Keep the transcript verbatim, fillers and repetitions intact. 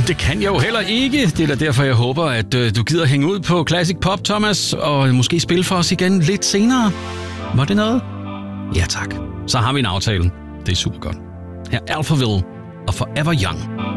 Det kan jeg jo heller ikke. Det er da derfor, jeg håber, at øh, du gider hænge ud på Classic Pop, Thomas, og måske spille for os igen lidt senere. Var det noget? Ja tak. Så har vi en aftale. Det er super godt. Her er Alphaville og Forever Young.